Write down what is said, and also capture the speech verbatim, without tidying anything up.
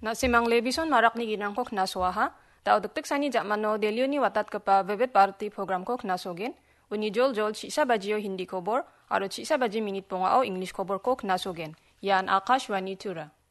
Na simang lebison marak ni ginang kok naswaha, tao duktik sani jakmano delio ni watat kepa Vivid Party program kok nasogen, uni jol jol chisa bajiyo hindi kobor, aro chisa baji minit pongao English kobor kok nasogen. Yan Akashwani Tura.